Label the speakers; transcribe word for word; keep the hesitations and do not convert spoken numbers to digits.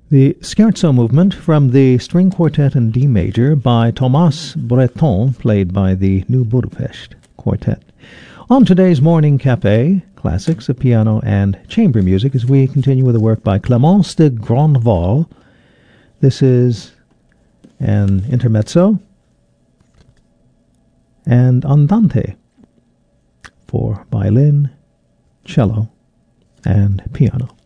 Speaker 1: The Scherzo movement from the String Quartet in D major by Thomas Breton, played by the New Budapest Quartet. On today's Morning Café, classics of piano and chamber music, as we continue with a work by Clémence de Grandval. This is an intermezzo and andante for violin, cello, and piano.